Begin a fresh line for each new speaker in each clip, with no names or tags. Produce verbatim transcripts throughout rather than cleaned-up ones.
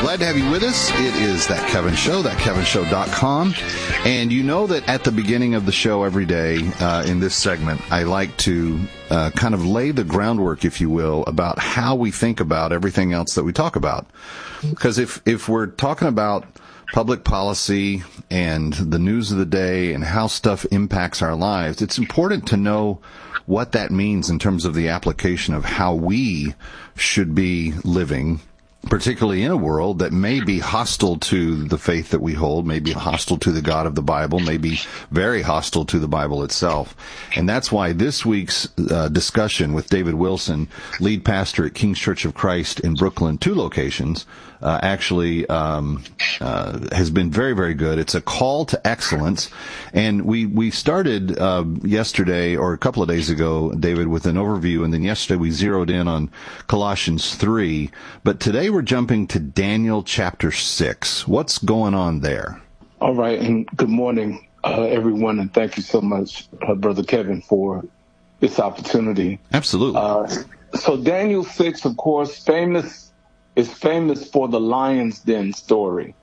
Glad to have you with us. It is That Kevin Show, that kevin show dot com. And you know that at the beginning of the show every day uh, in this segment, I like to uh, kind of lay the groundwork, if you will, about how we think about everything else that we talk about. Because if, if we're talking about public policy and the news of the day and how stuff impacts our lives, it's important to know what that means in terms of the application of how we should be living, particularly in a world that may be hostile to the faith that we hold, may be hostile to the God of the Bible, may be very hostile to the Bible itself. And that's why this week's uh, discussion with David Wilson, lead pastor at King's Church of Christ in Brooklyn, two locations, uh, actually um, uh, has been very, very good. It's a call to excellence. And we, we started uh, yesterday, or a couple of days ago, David, with an overview, and then yesterday we zeroed in on Colossians three. But today we're jumping to Daniel chapter six. What's going on there?
All right, and good morning, uh, everyone, and thank you so much, uh, Brother Kevin, for this opportunity.
Absolutely.
Uh, so Daniel six, of course, famous is famous for the lion's den story,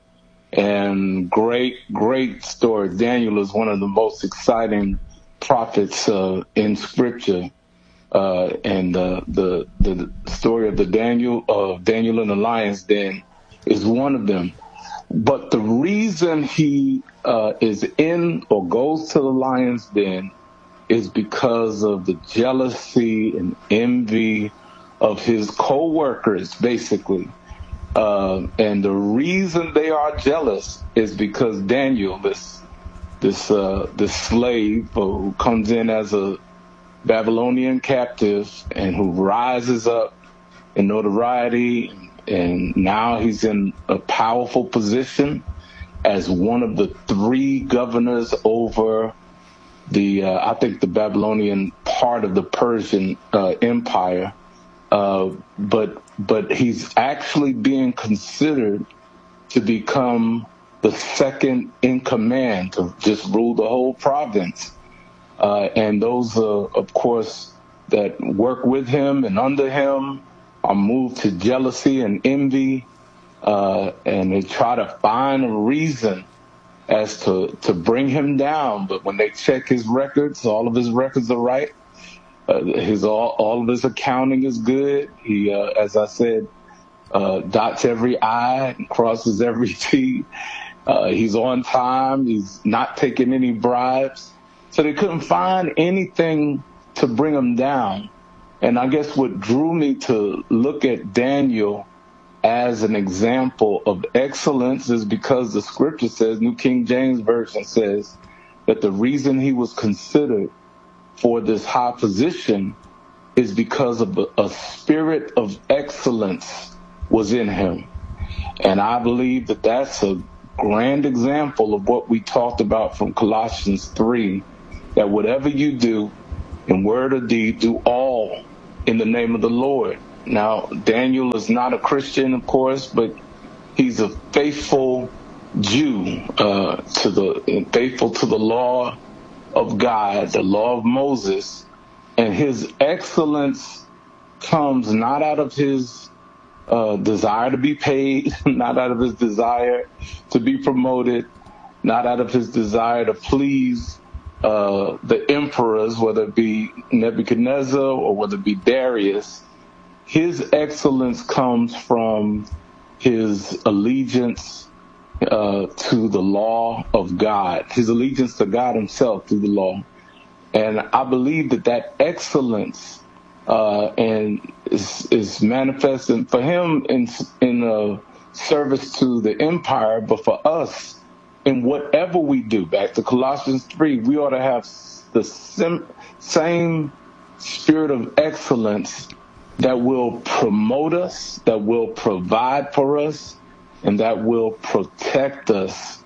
and great, great story. Daniel is one of the most exciting prophets uh, in Scripture. Uh, and uh, the the story of the Daniel of Daniel in the lion's den is one of them. But the reason he uh, is in or goes to the lion's den is because of the jealousy and envy of his co-workers, basically. Uh, and the reason they are jealous is because Daniel, this this uh, this slave who comes in as a Babylonian captive and who rises up in notoriety, and now he's in a powerful position as one of the three governors over the, uh, I think, the Babylonian part of the Persian uh, Empire. Uh, but but he's actually being considered to become the second in command to just rule the whole province. Uh, and those, uh, of course, that work with him and under him are moved to jealousy and envy, uh, and they try to find a reason as to, to bring him down. But when they check his records, all of his records are right. Uh, his all, all of his accounting is good. He, uh, as I said, uh, dots every I and crosses every T. Uh, he's on time. He's not taking any bribes. So they couldn't find anything to bring him down. And I guess what drew me to look at Daniel as an example of excellence is because the scripture says, New King James Version says, that the reason he was considered for this high position is because of a, a spirit of excellence was in him. And I believe that that's a grand example of what we talked about from Colossians three, that whatever you do in word or deed, do all in the name of the Lord. Now, Daniel is not a Christian, of course, but he's a faithful Jew, uh, to the faithful to the law of God, the law of Moses, and his excellence comes not out of his uh, desire to be paid, not out of his desire to be promoted, not out of his desire to please uh, the emperors, whether it be Nebuchadnezzar or whether it be Darius. His excellence comes from his allegiance uh, to the law of God, his allegiance to God himself through the law. And I believe that that excellence uh, and is, is manifesting for him in in uh, service to the empire, but for us in whatever we do. Back to Colossians three, we ought to have the sim- same spirit of excellence that will promote us, that will provide for us, and that will protect us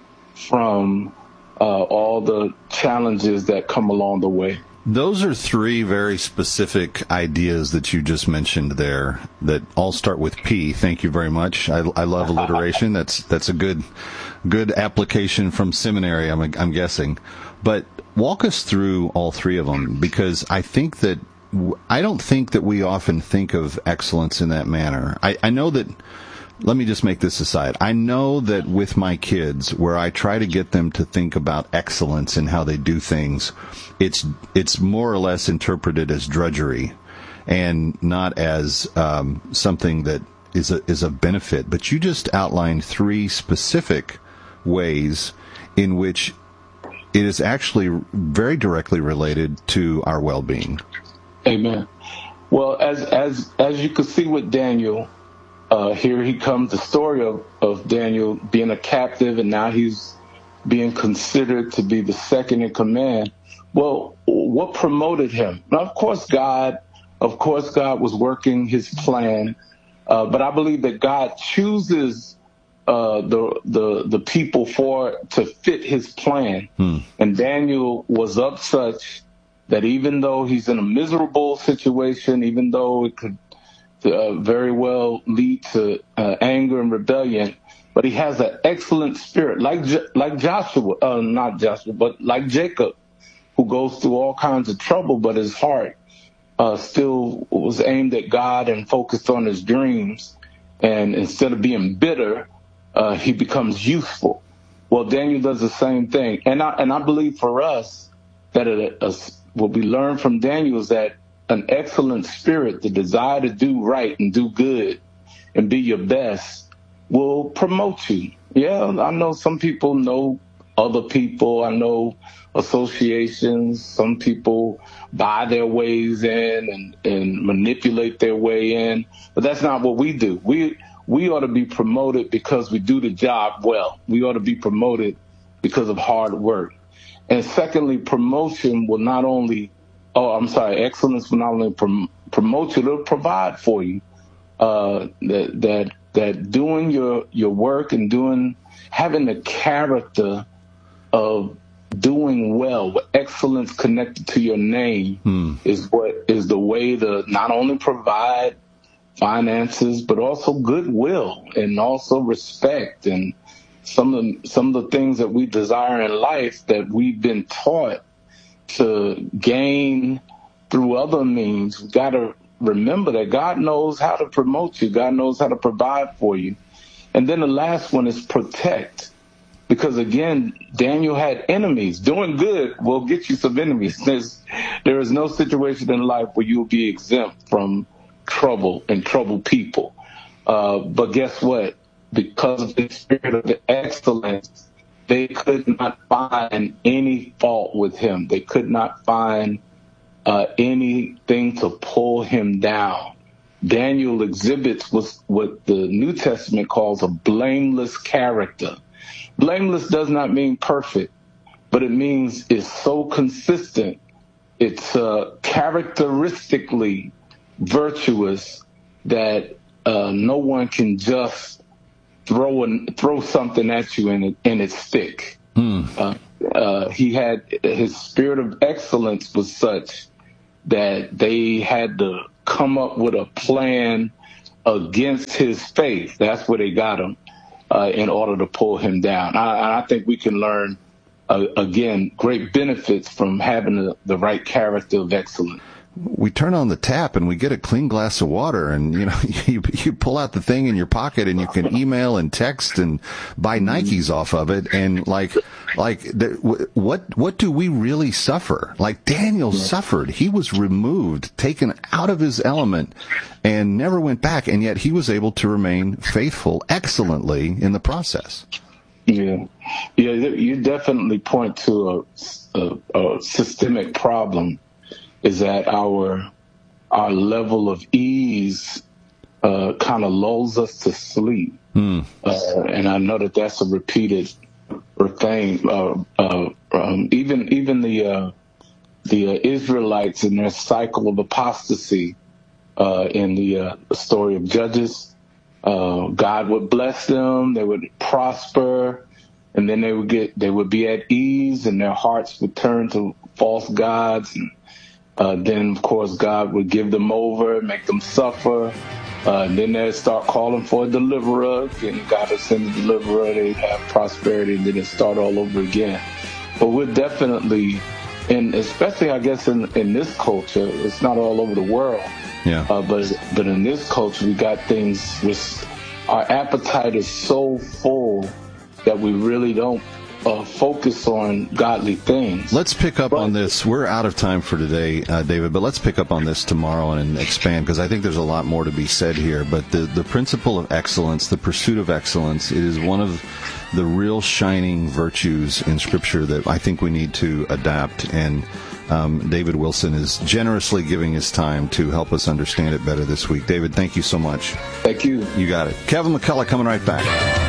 from uh, all the challenges that come along the way.
Those are three very specific ideas that you just mentioned there that all start with P. Thank you very much. I, I love alliteration. That's that's a good good application from seminary, I'm, I'm guessing. But walk us through all three of them, because I think that I don't think that we often think of excellence in that manner. I, I know that let me just make this aside. I know that with my kids, where I try to get them to think about excellence in how they do things, it's it's more or less interpreted as drudgery and not as um, something that is a, is a benefit. But you just outlined three specific ways in which it is actually very directly related to our well-being.
Amen. Well, as as as you could see with Daniel, uh, here he comes, the story of, of Daniel being a captive, and now he's being considered to be the second in command. Well, what promoted him? Now, of course, God, of course, God was working his plan, uh, but I believe that God chooses uh, the the the people for to fit his plan, hmm. and Daniel was of such that even though he's in a miserable situation, even though it could uh, very well lead to uh, anger and rebellion, but he has an excellent spirit, like like Joshua, uh, not Joshua, but like Jacob, who goes through all kinds of trouble, but his heart uh, still was aimed at God and focused on his dreams. And instead of being bitter, uh, he becomes useful. Well, Daniel does the same thing, and I and I believe for us that a, a what we learn from Daniel is that an excellent spirit, the desire to do right and do good and be your best, will promote you. Yeah, I know some people know other people. I know associations. Some people buy their ways in and, and manipulate their way in. But that's not what we do. We we ought to be promoted because we do the job well. We ought to be promoted because of hard work. And secondly, promotion will not only, oh, I'm sorry, excellence will not only prom- promote you, it'll provide for you. Uh, that that that doing your your work and doing having the character of doing well, with excellence connected to your name, hmm. is what is the way to not only provide finances but also goodwill and also respect and some of the, some of the things that we desire in life that we've been taught to gain through other means. We've got to remember that God knows how to promote you. God knows how to provide for you. And then the last one is protect. Because again, Daniel had enemies. Doing good will get you some enemies. There's, there is no situation in life where you'll be exempt from trouble and troubled people. Uh, but guess what? Because of the spirit of excellence, they could not find any fault with him. They could not find uh, anything to pull him down. Daniel exhibits what the New Testament calls a blameless character. Blameless does not mean perfect, but it means it's so consistent. It's uh, characteristically virtuous that uh, no one can just throw and throw something at you and it, and it stick. Hmm. Uh, uh, he had his spirit of excellence was such that they had to come up with a plan against his faith. That's where they got him uh, in order to pull him down. I, I think we can learn uh, again great benefits from having the, the right character of excellence.
We turn on the tap and we get a clean glass of water, and you know you you pull out the thing in your pocket and you can email and text and buy Nikes off of it, and like like the, what what do we really suffer? Like Daniel suffered. He was removed, taken out of his element, and never went back, and yet he was able to remain faithful excellently in the process.
Yeah, yeah, you definitely point to a, a, a systemic problem. Is that our our level of ease uh, kind of lulls us to sleep, mm. uh, and I know that that's a repeated thing. Uh, uh, um, even even the uh, the uh, Israelites in their cycle of apostasy uh, in the, uh, the story of Judges, uh, God would bless them, they would prosper, and then they would get they would be at ease, and their hearts would turn to false gods. And, Uh, then, of course, God would give them over, make them suffer. Uh, and then they'd start calling for a deliverer, and God would send a deliverer. They'd have prosperity, and then it'd start all over again. But we're definitely, and especially, I guess, in, in this culture, it's not all over the world.
Yeah.
Uh, but but in this culture, we got things with our appetite is so full that we really don't uh, focus on godly things.
Let's pick up
but,
on this. We're out of time for today, uh, David, but let's pick up on this tomorrow and expand, because I think there's a lot more to be said here. But the, the principle of excellence, the pursuit of excellence, it is one of the real shining virtues in Scripture that I think we need to adapt. And um, David Wilson is generously giving his time to help us understand it better this week. David, thank you so much.
Thank you.
You got it. Kevin McCullough coming right back.